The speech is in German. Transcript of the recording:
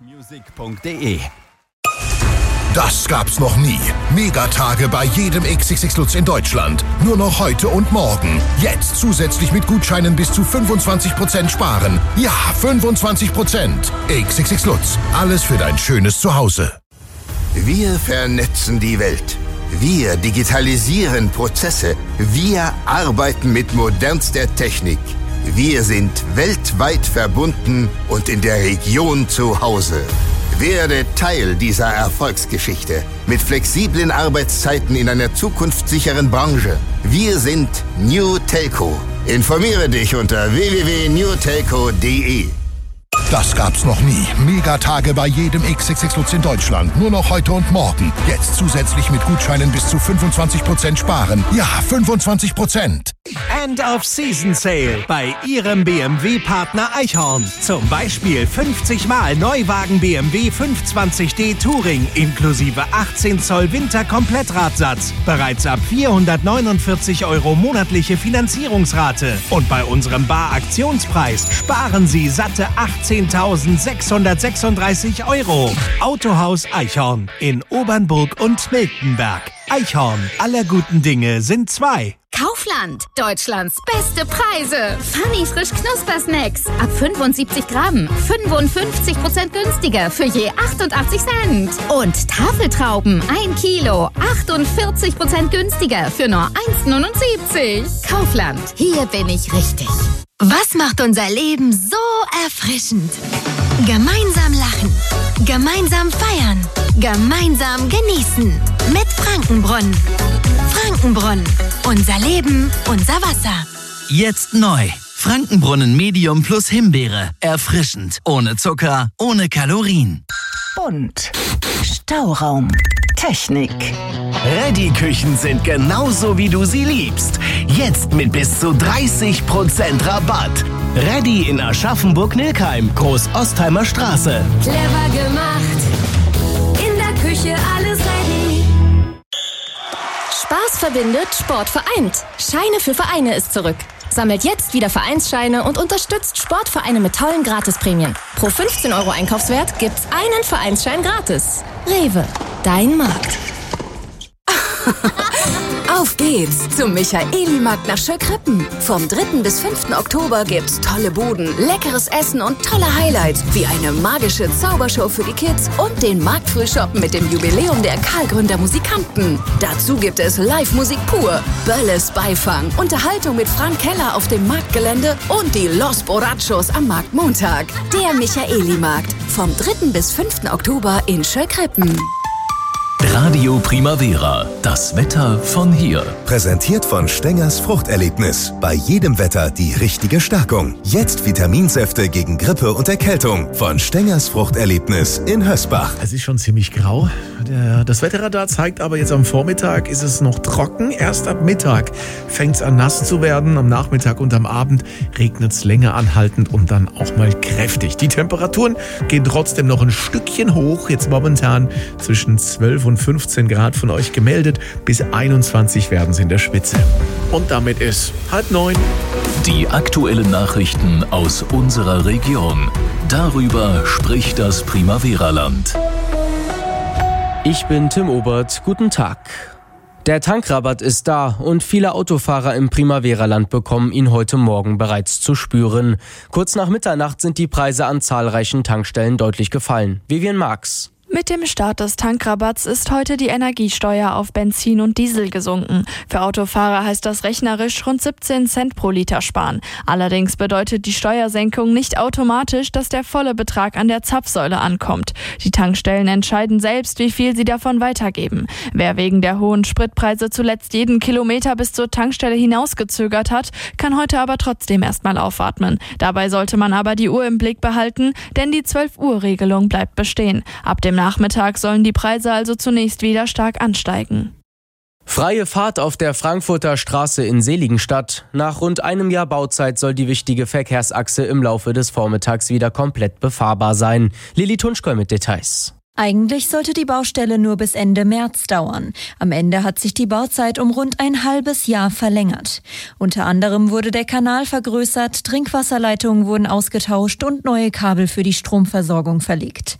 Music.de. Das gab's noch nie. Megatage bei jedem XXX Lutz in Deutschland. Nur noch heute und morgen. Jetzt zusätzlich mit Gutscheinen bis zu 25% sparen. Ja, 25%. XXX Lutz. Alles für dein schönes Zuhause. Wir vernetzen die Welt. Wir digitalisieren Prozesse. Wir arbeiten mit modernster Technik. Wir sind weltweit verbunden und in der Region zu Hause. Werde Teil dieser Erfolgsgeschichte mit flexiblen Arbeitszeiten in einer zukunftssicheren Branche. Wir sind New Telco. Informiere dich unter www.newtelco.de. Das gab's noch nie. Megatage bei jedem XXX Lutz in Deutschland. Nur noch heute und morgen. Jetzt zusätzlich mit Gutscheinen bis zu 25% sparen. Ja, 25%. End of Season Sale bei Ihrem BMW-Partner Eichhorn. Zum Beispiel 50 Mal Neuwagen BMW 520d Touring inklusive 18 Zoll Winter-Komplettradsatz. Bereits ab 449 € monatliche Finanzierungsrate. Und bei unserem Bar-Aktionspreis sparen Sie satte 18.636 €. Autohaus Eichhorn in Obernburg und Miltenberg. Eichhorn, aller guten Dinge sind zwei. Kaufland, Deutschlands beste Preise. Funny frisch Knuspersnacks. Ab 75 Gramm, 55% günstiger für je 88 Cent. Und Tafeltrauben, 1 Kilo, 48% günstiger für nur 1,79. Kaufland, hier bin ich richtig. Was macht unser Leben so erfrischend? Gemeinsam lachen, gemeinsam feiern, gemeinsam genießen. Mit Frankenbrunnen. Frankenbrunnen. Unser Leben, unser Wasser. Jetzt neu. Frankenbrunnen Medium plus Himbeere. Erfrischend. Ohne Zucker, ohne Kalorien. Bunt. Stauraum. Technik. Reddy-Küchen sind genauso, wie du sie liebst. Jetzt mit bis zu 30% Rabatt. Reddy in Aschaffenburg-Nilkheim, Groß-Ostheimer Straße. Clever gemacht. In der Küche alles ready. Spaß verbindet, Sport vereint. Scheine für Vereine ist zurück. Sammelt jetzt wieder Vereinsscheine und unterstützt Sportvereine mit tollen Gratisprämien. Pro 15 € Einkaufswert gibt's einen Vereinsschein gratis. Rewe, dein Markt. Auf geht's zum Michaeli-Markt nach Schöckrippen. Vom 3. bis 5. Oktober gibt's tolle Buden, leckeres Essen und tolle Highlights, wie eine magische Zaubershow für die Kids und den Marktfrühshop mit dem Jubiläum der Karlgründer Musikanten. Dazu gibt es Live-Musik pur, Bölles Beifang, Unterhaltung mit Frank Keller auf dem Marktgelände und die Los Borrachos am Marktmontag. Der Michaeli-Markt vom 3. bis 5. Oktober in Schöckrippen. Radio Primavera, das Wetter von hier. Präsentiert von Stengers Fruchterlebnis. Bei jedem Wetter die richtige Stärkung. Jetzt Vitaminsäfte gegen Grippe und Erkältung von Stengers Fruchterlebnis in Hösbach. Es ist schon ziemlich grau. Das Wetterradar zeigt aber jetzt am Vormittag ist es noch trocken. Erst ab Mittag fängt es an nass zu werden. Am Nachmittag und am Abend regnet es länger anhaltend und dann auch mal kräftig. Die Temperaturen gehen trotzdem noch ein Stückchen hoch. Jetzt momentan zwischen 12 und 15 Grad von euch gemeldet. Bis 21 werden sie in der Spitze. Und damit ist 8:30. Die aktuellen Nachrichten aus unserer Region. Darüber spricht das Primavera-Land. Ich bin Tim Obert. Guten Tag. Der Tankrabatt ist da und viele Autofahrer im Primavera-Land bekommen ihn heute Morgen bereits zu spüren. Kurz nach Mitternacht sind die Preise an zahlreichen Tankstellen deutlich gefallen. Vivian Marx. Mit dem Start des Tankrabatts ist heute die Energiesteuer auf Benzin und Diesel gesunken. Für Autofahrer heißt das rechnerisch rund 17 Cent pro Liter sparen. Allerdings bedeutet die Steuersenkung nicht automatisch, dass der volle Betrag an der Zapfsäule ankommt. Die Tankstellen entscheiden selbst, wie viel sie davon weitergeben. Wer wegen der hohen Spritpreise zuletzt jeden Kilometer bis zur Tankstelle hinausgezögert hat, kann heute aber trotzdem erstmal aufatmen. Dabei sollte man aber die Uhr im Blick behalten, denn die 12-Uhr-Regelung bleibt bestehen. Ab dem Nachmittag sollen die Preise also zunächst wieder stark ansteigen. Freie Fahrt auf der Frankfurter Straße in Seligenstadt. Nach rund einem Jahr Bauzeit soll die wichtige Verkehrsachse im Laufe des Vormittags wieder komplett befahrbar sein. Lilly Tunschkoll mit Details. Eigentlich sollte die Baustelle nur bis Ende März dauern. Am Ende hat sich die Bauzeit um rund ein halbes Jahr verlängert. Unter anderem wurde der Kanal vergrößert, Trinkwasserleitungen wurden ausgetauscht und neue Kabel für die Stromversorgung verlegt.